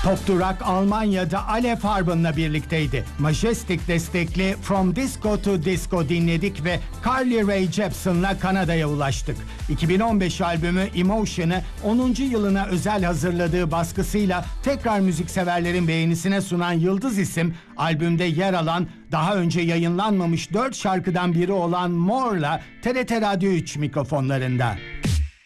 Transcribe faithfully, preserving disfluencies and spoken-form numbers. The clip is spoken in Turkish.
Pop Rock Almanya'da Alef Harbin'la birlikteydi. Majestic destekli From Disco to Disco dinledik ve Carly Rae Jepsen'la Kanada'ya ulaştık. iki bin on beş albümü Emotion'ı onuncu yılına özel hazırladığı baskısıyla tekrar müzikseverlerin beğenisine sunan yıldız isim, albümde yer alan daha önce yayınlanmamış dört şarkıdan biri olan More'la T R T Radyo üç mikrofonlarında.